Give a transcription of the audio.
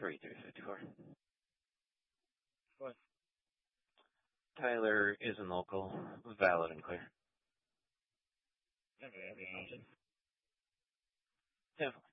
3354. What? Tyler isn't local. Valid and clear. Never have the option. Definitely.